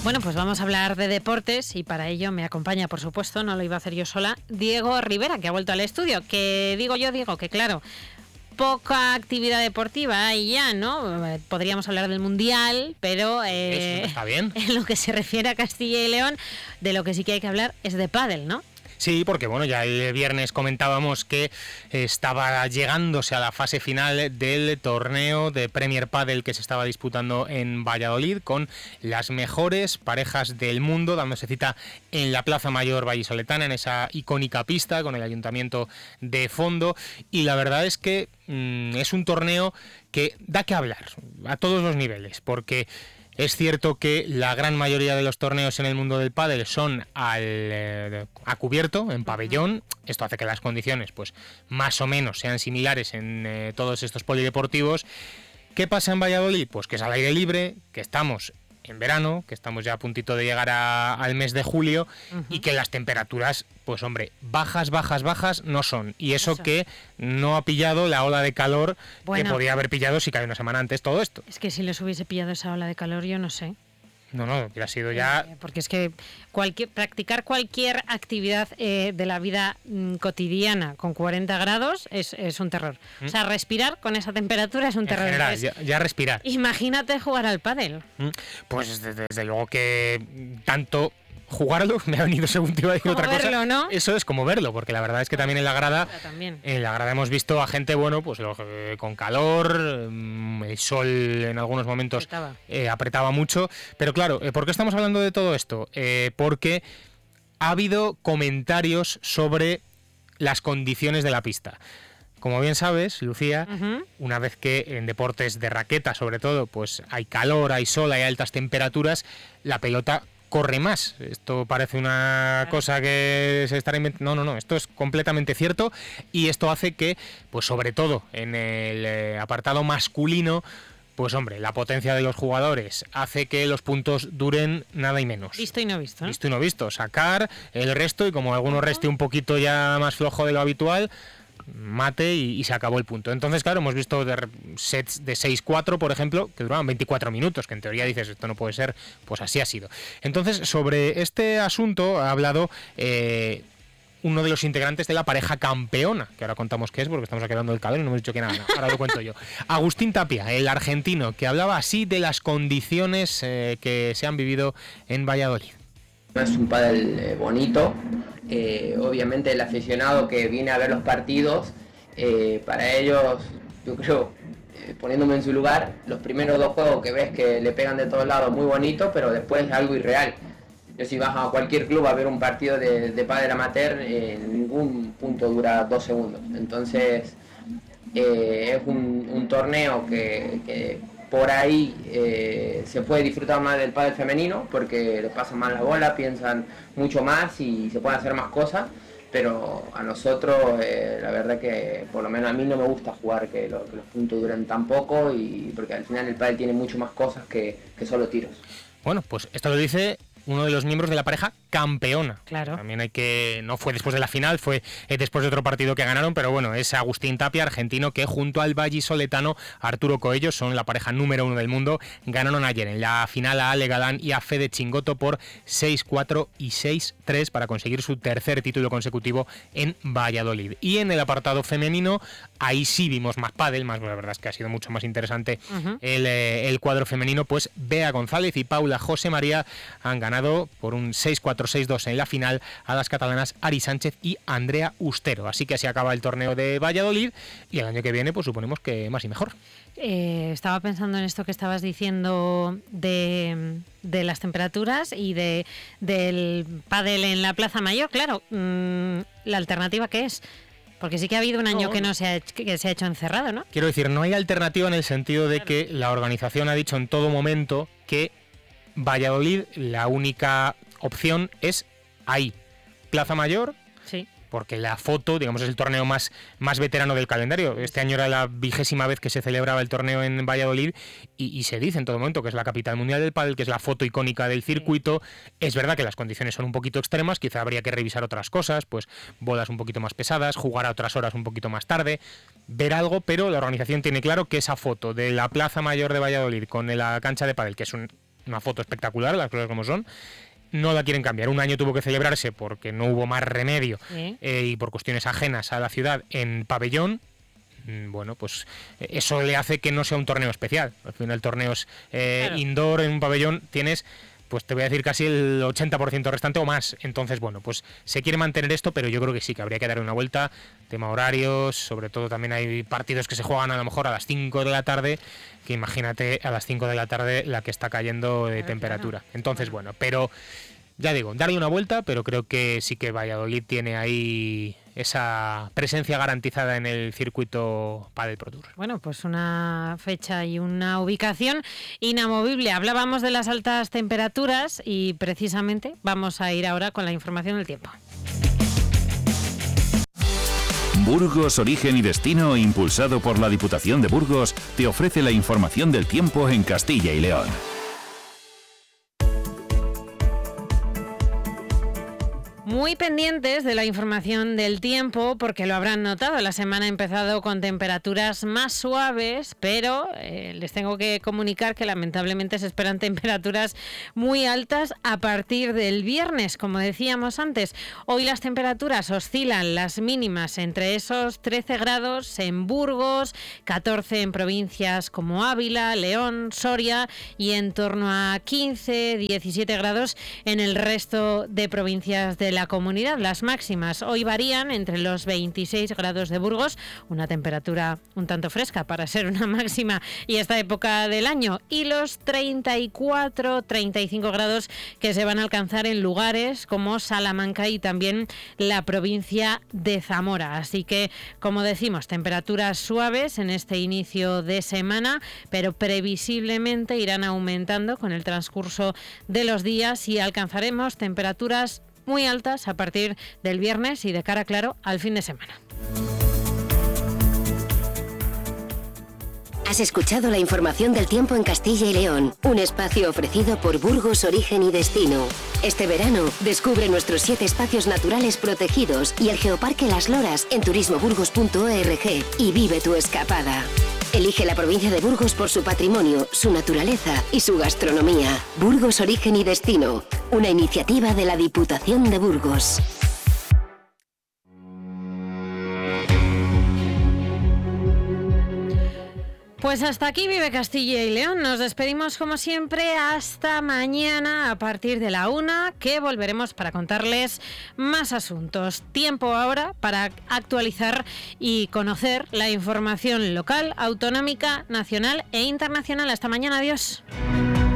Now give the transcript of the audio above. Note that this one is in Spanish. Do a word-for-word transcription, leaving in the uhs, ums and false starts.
Bueno, pues vamos a hablar de deportes y para ello me acompaña, por supuesto, no lo iba a hacer yo sola, Diego Rivera, que ha vuelto al estudio. Que digo yo, Diego, que claro, poca actividad deportiva hay ya, ¿no? Podríamos hablar del Mundial, pero eh, Eso está bien. En lo que se refiere a Castilla y León, de lo que sí que hay que hablar es de pádel, ¿no? Sí, porque bueno, ya el viernes comentábamos que estaba llegándose a la fase final del torneo de Premier Padel que se estaba disputando en Valladolid con las mejores parejas del mundo, dándose cita en la Plaza Mayor vallisoletana, en esa icónica pista con el ayuntamiento de fondo, y la verdad es que mmm, es un torneo que da que hablar a todos los niveles, porque es cierto que la gran mayoría de los torneos en el mundo del pádel son al, eh, a cubierto, en pabellón. Esto hace que las condiciones pues más o menos sean similares en eh, todos estos polideportivos. ¿Qué pasa en Valladolid? Pues que es al aire libre, que estamos en verano, que estamos ya a puntito de llegar a, al mes de julio, uh-huh. y que las temperaturas, pues hombre, bajas, bajas, bajas no son. Y eso, eso. que no ha pillado la ola de calor bueno, que podía haber pillado si cae una semana antes todo esto. Es que si les hubiese pillado esa ola de calor, yo no sé. No, no, hubiera sido ya... Eh, porque es que cualquier, practicar cualquier actividad eh, de la vida mm, cotidiana con cuarenta grados es, es un terror. ¿Mm? O sea, respirar con esa temperatura es un en terror. General, es, ya, ya respirar. Imagínate jugar al pádel. ¿Mm? Pues desde, desde luego que tanto... jugarlo, me ha venido según te iba a decir otra verlo, cosa. ¿no? Eso es como verlo, porque la verdad es que también en la grada, en la grada hemos visto a gente, bueno, pues eh, con calor, el sol en algunos momentos apretaba, eh, apretaba mucho, pero claro, eh, ¿por qué estamos hablando de todo esto? Eh, porque ha habido comentarios sobre las condiciones de la pista. Como bien sabes, Lucía, uh-huh. una vez que en deportes de raqueta, sobre todo, pues hay calor, hay sol, hay altas temperaturas, la pelota corre más. Esto parece una cosa que se estará inventando. No, no, no. Esto es completamente cierto y esto hace que, pues sobre todo en el eh, apartado masculino, pues hombre, la potencia de los jugadores hace que los puntos duren nada y menos. Visto y no visto. ¿eh? Visto y no visto. Sacar el resto y como alguno reste un poquito ya más flojo de lo habitual, mate y, y se acabó el punto. Entonces, claro, hemos visto de sets de seis cuatro, por ejemplo, que duraban veinticuatro minutos, que en teoría dices, esto no puede ser, pues así ha sido. Entonces, sobre este asunto ha hablado eh, uno de los integrantes de la pareja campeona, que ahora contamos qué es, porque estamos quedando del calor y no hemos dicho que nada, ahora lo cuento yo. Agustín Tapia, el argentino, que hablaba así de las condiciones eh, que se han vivido en Valladolid. Es un pádel eh, bonito, eh, obviamente el aficionado que viene a ver los partidos, eh, para ellos, yo creo, eh, poniéndome en su lugar, los primeros dos juegos que ves que le pegan de todos lados, muy bonito, pero después es algo irreal. Yo si vas a cualquier club a ver un partido de, de pádel amateur, eh, ningún punto dura dos segundos. Entonces eh, es un, un torneo que... que por ahí eh, se puede disfrutar más del pádel femenino porque le pasan más la bola, piensan mucho más y se pueden hacer más cosas, pero a nosotros eh, la verdad que por lo menos a mí no me gusta jugar que, lo, que los puntos duren tan poco, y porque al final el pádel tiene mucho más cosas que, que solo tiros. Bueno, pues esto lo dice uno de los miembros de la pareja campeona. Claro. También hay que... No fue después de la final, fue después de otro partido que ganaron, pero bueno, es Agustín Tapia, argentino, que junto al vallisoletano Arturo Coello son la pareja número uno del mundo. Ganaron ayer en la final a Ale Galán y a Fede Chingoto por seis cuatro y seis tres para conseguir su tercer título consecutivo en Valladolid. Y en el apartado femenino, ahí sí vimos más pádel, más, la verdad es que ha sido mucho más interesante uh-huh. el, el cuadro femenino, pues Bea González y Paula José María han ganado por un seis cuatro seis dos en la final a las catalanas Ari Sánchez y Andrea Ustero. Así que así acaba el torneo de Valladolid y el año que viene pues suponemos que más y mejor. Eh, estaba pensando en esto que estabas diciendo de, de las temperaturas y de del pádel en la Plaza Mayor. Claro, mmm, la alternativa ¿qué es? Porque sí que ha habido un año no, que no se ha, que se ha hecho encerrado, ¿no? Quiero decir, no hay alternativa en el sentido de claro. que la organización ha dicho en todo momento que Valladolid, la única opción es ahí, Plaza Mayor, sí. porque la foto, digamos, es el torneo más, más veterano del calendario. Este año era la vigésima vez que se celebraba el torneo en Valladolid y, y se dice en todo momento que es la capital mundial del pádel, que es la foto icónica del circuito. Sí. Es verdad que las condiciones son un poquito extremas, quizá habría que revisar otras cosas, pues bolas un poquito más pesadas, jugar a otras horas un poquito más tarde, ver algo, pero la organización tiene claro que esa foto de la Plaza Mayor de Valladolid con la cancha de pádel, que es un una foto espectacular, las cosas como son. No la quieren cambiar. Un año tuvo que celebrarse porque no hubo más remedio ¿Sí? eh, y por cuestiones ajenas a la ciudad en pabellón. Bueno, pues eso le hace que no sea un torneo especial. Al final, torneos eh, claro. indoor en un pabellón tienes, pues te voy a decir casi el ochenta por ciento restante o más. Entonces, bueno, pues se quiere mantener esto, pero yo creo que sí, que habría que darle una vuelta. Tema horarios, sobre todo también hay partidos que se juegan a lo mejor a las cinco de la tarde, que imagínate a las cinco de la tarde la que está cayendo de claro, temperatura. Claro. Entonces, bueno, pero ya digo, darle una vuelta, pero creo que sí que Valladolid tiene ahí esa presencia garantizada en el circuito Padel Pro Tour. Bueno, pues una fecha y una ubicación inamovible. Hablábamos de las altas temperaturas y precisamente vamos a ir ahora con la información del tiempo. Burgos, Origen y Destino, impulsado por la Diputación de Burgos, te ofrece la información del tiempo en Castilla y León. Muy pendientes de la información del tiempo, porque lo habrán notado, la semana ha empezado con temperaturas más suaves, pero eh, les tengo que comunicar que lamentablemente se esperan temperaturas muy altas a partir del viernes, como decíamos antes. Hoy las temperaturas oscilan, las mínimas entre esos trece grados en Burgos, catorce en provincias como Ávila, León, Soria y en torno a quince, diecisiete grados en el resto de provincias de la comunidad. Las máximas hoy varían entre los veintiséis grados de Burgos, una temperatura un tanto fresca para ser una máxima y esta época del año, y los treinta y cuatro, treinta y cinco grados que se van a alcanzar en lugares como Salamanca y también la provincia de Zamora. Así que, como decimos, temperaturas suaves en este inicio de semana, pero previsiblemente irán aumentando con el transcurso de los días y alcanzaremos temperaturas muy altas a partir del viernes y de cara, claro, al fin de semana. Has escuchado la información del tiempo en Castilla y León, un espacio ofrecido por Burgos, Origen y Destino. Este verano, descubre nuestros siete espacios naturales protegidos y el Geoparque Las Loras en turismo burgos punto org y vive tu escapada. Elige la provincia de Burgos por su patrimonio, su naturaleza y su gastronomía. Burgos, Origen y Destino, una iniciativa de la Diputación de Burgos. Pues hasta aquí Vive Castilla y León. Nos despedimos como siempre hasta mañana a partir de la una, que volveremos para contarles más asuntos. Tiempo ahora para actualizar y conocer la información local, autonómica, nacional e internacional. Hasta mañana, adiós.